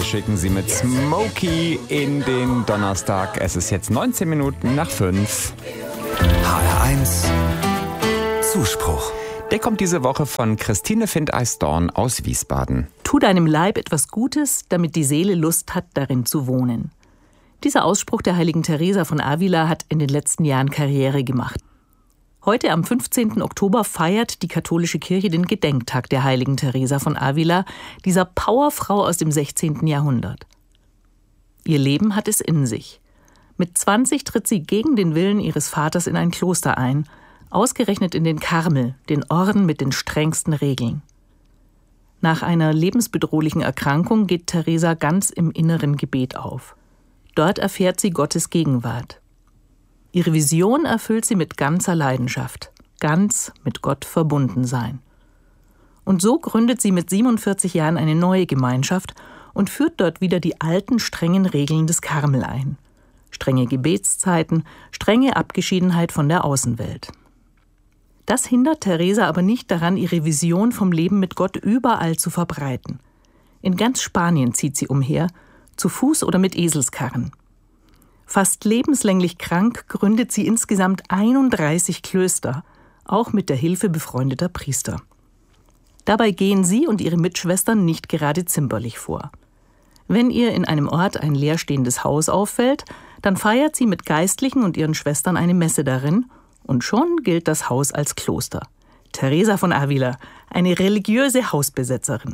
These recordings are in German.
Wir schicken Sie mit Smokey in den Donnerstag. Es ist jetzt 19 Minuten nach 5. HR1 Zuspruch. Der kommt diese Woche von Christine Findeis-Dorn aus Wiesbaden. Tu deinem Leib etwas Gutes, damit die Seele Lust hat, darin zu wohnen. Dieser Ausspruch der heiligen Teresa von Avila hat in den letzten Jahren Karriere gemacht. Heute am 15. Oktober feiert die katholische Kirche den Gedenktag der heiligen Teresa von Avila, dieser Powerfrau aus dem 16. Jahrhundert. Ihr Leben hat es in sich. Mit 20 tritt sie gegen den Willen ihres Vaters in ein Kloster ein, ausgerechnet in den Karmel, den Orden mit den strengsten Regeln. Nach einer lebensbedrohlichen Erkrankung geht Teresa ganz im inneren Gebet auf. Dort erfährt sie Gottes Gegenwart. Ihre Vision erfüllt sie mit ganzer Leidenschaft, ganz mit Gott verbunden sein. Und so gründet sie mit 47 Jahren eine neue Gemeinschaft und führt dort wieder die alten, strengen Regeln des Karmel ein. Strenge Gebetszeiten, strenge Abgeschiedenheit von der Außenwelt. Das hindert Teresa aber nicht daran, ihre Vision vom Leben mit Gott überall zu verbreiten. In ganz Spanien zieht sie umher, zu Fuß oder mit Eselskarren. Fast lebenslänglich krank gründet sie insgesamt 31 Klöster, auch mit der Hilfe befreundeter Priester. Dabei gehen sie und ihre Mitschwestern nicht gerade zimperlich vor. Wenn ihr in einem Ort ein leerstehendes Haus auffällt, dann feiert sie mit Geistlichen und ihren Schwestern eine Messe darin und schon gilt das Haus als Kloster. Teresa von Avila, eine religiöse Hausbesetzerin.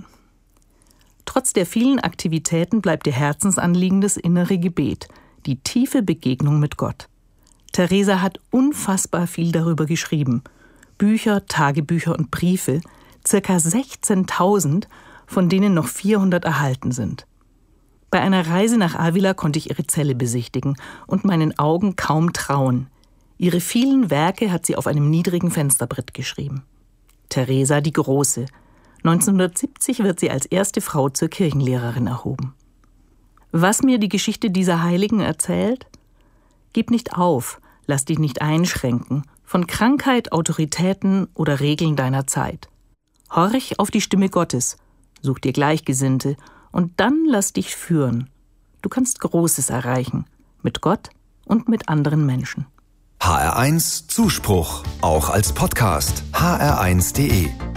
Trotz der vielen Aktivitäten bleibt ihr Herzensanliegen das innere Gebet, die tiefe Begegnung mit Gott. Teresa hat unfassbar viel darüber geschrieben. Bücher, Tagebücher und Briefe, ca. 16.000, von denen noch 400 erhalten sind. Bei einer Reise nach Avila konnte ich ihre Zelle besichtigen und meinen Augen kaum trauen. Ihre vielen Werke hat sie auf einem niedrigen Fensterbrett geschrieben. Teresa die Große. 1970 wird sie als erste Frau zur Kirchenlehrerin erhoben. Was mir die Geschichte dieser Heiligen erzählt? Gib nicht auf, lass dich nicht einschränken von Krankheit, Autoritäten oder Regeln deiner Zeit. Horch auf die Stimme Gottes, such dir Gleichgesinnte und dann lass dich führen. Du kannst Großes erreichen, mit Gott und mit anderen Menschen. HR1 Zuspruch, auch als Podcast. hr1.de